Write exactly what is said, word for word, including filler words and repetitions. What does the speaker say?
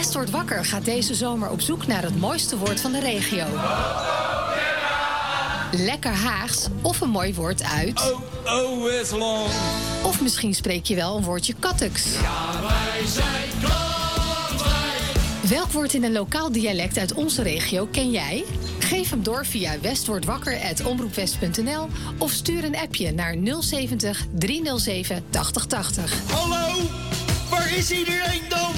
West wordt wakker gaat deze zomer op zoek naar het mooiste woord van de regio. Lekker Haags of een mooi woord uit... Oh, oh, Westland. Of misschien spreek je wel een woordje Katteks. Ja, wij zijn Katwijk. Welk woord in een lokaal dialect uit onze regio ken jij? Geef hem door via westwordwakker apenstaartje omroepwest punt n l of stuur een appje naar nul zeventig, driehonderdzeven, tachtig tachtig. Hallo, waar is iedereen dan?